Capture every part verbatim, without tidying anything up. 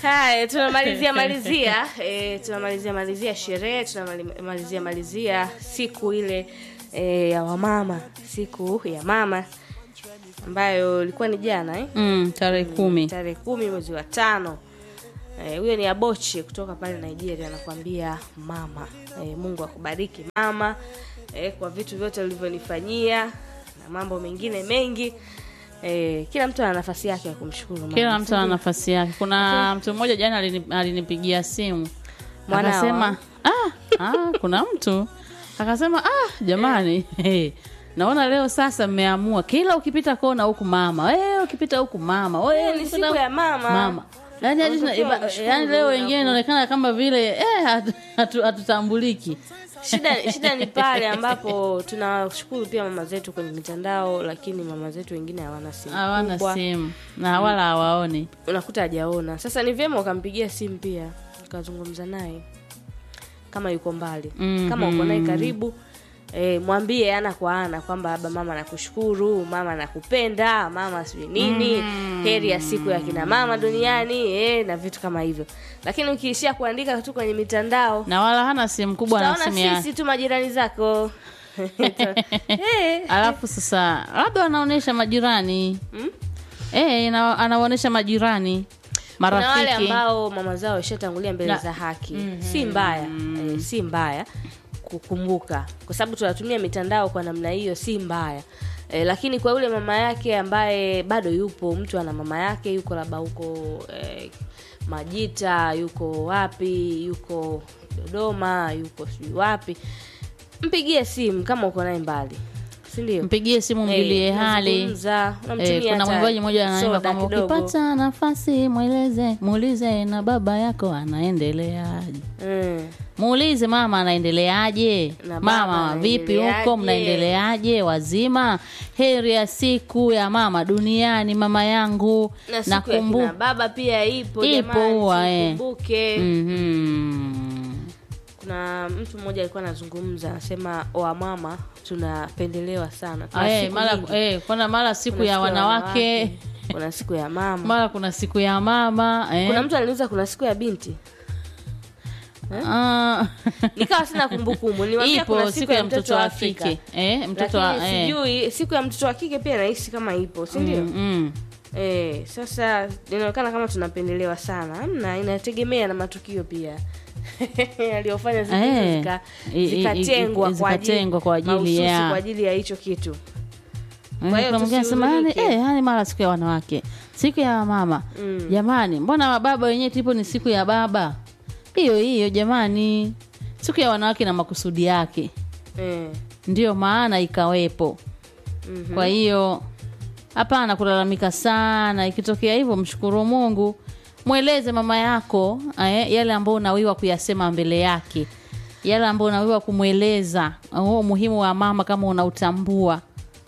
Hai, tunamalizia malizia, eh tunamalizia malizia sherehe, tunamalizia malizia siku ile eh ya wamama, siku ya mama ambayo ilikuwa ni jana eh? Mm, tarehe kumi. Tarehe kumi mwezi wa tano. Eh huyo ni Aboche kutoka pale Nigeria anakuambia mama. Eh Mungu akubariki mama eh kwa vitu vyote ulivyonifanyia na mambo mengine mengi. Eh kila mtu ana nafasi yake ya kumshukuru mama. Kila mtu ana nafasi yake. Kuna mtu mmoja jana alinipigia simu. Akasema, "Ah, ah kuna mtu." Akasema, "Ah, jamani, hey, naona leo sasa mmeamua kila ukipita kona huku mama. Wewe ukipita huku mama. Wewe ni siku ya mama." Mama. Yaani yaani leo wengine inaonekana kama vile eh hatutambuliki. Shida shida ni pale ambapo tunashukuru pia mama zetu kwenye mitandao, lakini mama zetu wengine hawana simu. Hawana simu na wala hawaoni. Unakuta hajaona. Sasa ni vyema ukampigia simu pia, ukazungumza naye kama yuko mbali. Mm-hmm. Kama uko naye karibu, eh mwambie ana kwa ana kwamba baba mama nakushukuru, mama nakupenda, mama sio nini, mm. heri ya siku ya kina mama duniani eh na vitu kama hivyo. Lakini ukiishia kuandika tu kwenye mitandao na wala hana simu kubwa na simu yake, sisi tu majirani zako. Eh, alafu sasa labda anaonesha majirani. Mm? Eh, anaonesha majirani. Marafiki. Kuna wale ambao mama zao washatangulia mbele na za haki. Mm-hmm. Si mbaya, eh, si mbaya kukumbuka kwa sababu tunatumia mitandao kwa namna hiyo, si mbaya. E, lakini kwa yule mama yake ambaye bado yupo, mtu ana mama yake yuko labda huko e, Majita, yuko wapi, yuko Dodoma, yuko sijui wapi, mpigie simu kama uko naye mbali. Si ndio? Mpigie simu mjulie hey, hali. Eh, kuna mwimbaji mmoja anaimba kwamba ukipata nafasi mueleze, muulize na baba yako anaendeleaje. Mm. Muulize mama anaendeleaje? Mama vipi huko, mnaendeleaje? Wazima? Heri ya siku ya mama duniani mama yangu. Na kumbuka baba pia ipo, jamani, kumbuke. Mhm. Kuna mtu mmoja alikuwa anazungumza anasema wa mama tunapendelewa sana. Eh mara eh kuna mara siku ya wanawake, wanawake. Kuna siku ya mama. Mara kuna siku ya mama, eh. Kuna mtu aliniuliza kuna siku ya binti. Eh? Ah, nikawa sina kumbukumbu. Niwaambia kuna siku ya mtoto wa kike. Eh, mtoto wa eh. Sijui siku ya mtoto wa kike pia nahisi kama ipo, si ndio? Mm, mm. Eh, sasa inaonekana kama tunapendelewa sana. Hamna, inategemea na matukio pia. Aliyofanya zile zika zikatengwa kwa ajili kwa ajili ya kwa ajili ya hicho kitu. Kwa hiyo tunasema eh yani mara siku ya wanawake, siku ya mama. Mm. Jamani, mbona baba wenyewe tipo ni siku ya baba? Hiyo hiyo jamani. Siku ya wanawake na makusudi yake. Mm. Ndio maana ikawepo. Mm-hmm. Kwa hiyo hapana kulalamika sana, ikitokea hivyo mshukuru Mungu. Mweleze mama yako eh, yale ambayo unawiwa kuyasema mbele yake. Yale ambayo unawiwa kumweleza. Huo muhimu wa mama kama unautambua.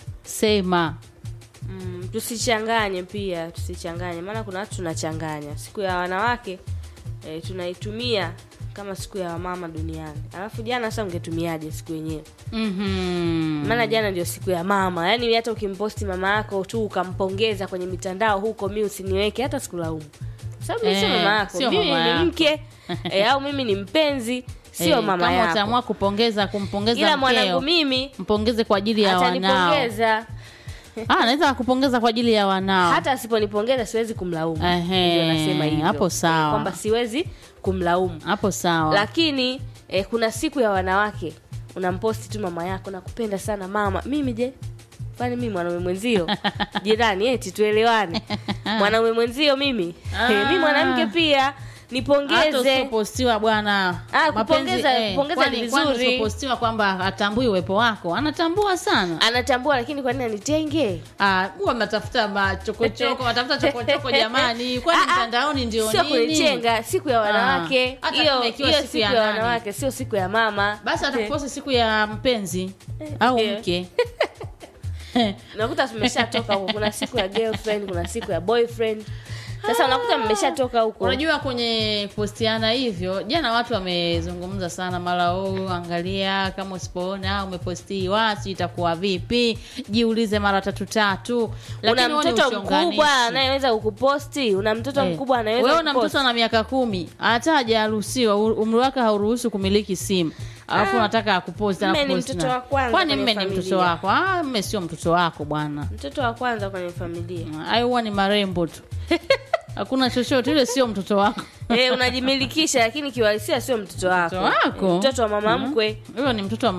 Sema. Mm, tusichanganye pia, tusichanganye. Maana kuna watu tunachanganya. Siku ya wanawake eh, tunaitumia kama siku ya mama duniani. Alafu jana sasa ungetumiaje siku yenyewe? Mhm. Maana jana ndio siku ya mama. Yaani hata ukimposti mama yako tu ukampongeza kwenye mitandao huko, mimi usiniweke hata sikulaumu. Sababu eh, sio mama yako, mimi ni mke e, au mimi ni mpenzi, sio e, mama kama yako. Kama utaamua kupongeza kumpongeza mkeo, ila mwanangu mimi mpongeze kwa ajili ya wanao. Atanipongeza. Ah, naweza kupongeza kwa ajili ya wanao. Hata asiponipongeza siwezi kumlaumu. Ndio nasema hivyo. Hapo sawa. E, kwamba siwezi kumlaumu. Hapo sawa. Lakini e, kuna siku ya wanawake unamposti tu mama yako, nakupenda sana mama. Mimi je? Kwani mimi mwanaume mwenzio? Jirani eti tuelewane. Mwanaume mwenzio mimi. Ah. Hey, mimi mwanamke pia nipongeze. Hata usipostiwa bwana. Ah, kupongeza eh, kupongeza ni vizuri. Kwani usipostiwa kwamba atambui uwepo wako? Anatambua sana. Anatambua, lakini kwa nini anitenge? Ah, huwa mnatafuta machokochoko, watafuta chokochoko jamani. Kwani mtandaoni ndio nini? Sio kunitenga, siku ya wanawake. Hiyo hiyo siku ya wanawake, sio siku ya mama. Basi atakuposti siku ya mpenzi au mke. Nakuta tumeshatoka huko, kuna siku ya girlfriend, kuna siku ya boyfriend. Sasa unakuta mmeshatoka huko. Unajua kwenye postiana hivyo, jana watu wamezungumza sana mara oh angalia kama usipoona umeposti wasi itakuwa vipi? Jiulize mara tatu tatu. Una mtoto mkubwa anayeweza kukuposti, una mtoto eh, mkubwa anayeweza kukuposti. Wewe una mtoto na miaka kumi, hata hajaruhusiwa, umri wake hauruhusu kumiliki simu. Alafu unataka akuposti na kuposti. Mme ni mtoto wa kwanza. Kwani mme ni mtoto wako? Ah, mme sio mtoto wako bwana. Mtoto wa kwanza kwenye familia. Hayo huwa ni marembo tu. Hakuna chochote, ile sio mtoto wako. Eh, unajimilikisha lakini kiuhalisia sio mtoto wako. Mtoto wako. Mtoto wa mama mkwe. Huyo ni mtoto wa